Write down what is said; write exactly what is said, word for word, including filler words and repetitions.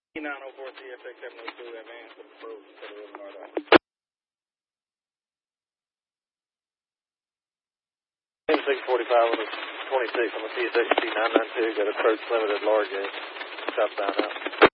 nine oh four T F X seven oh two advance with the probe to the road hard out. six forty-five on the twenty-six on the T S X T nine nine two, got approach limited large gauge, southbound out.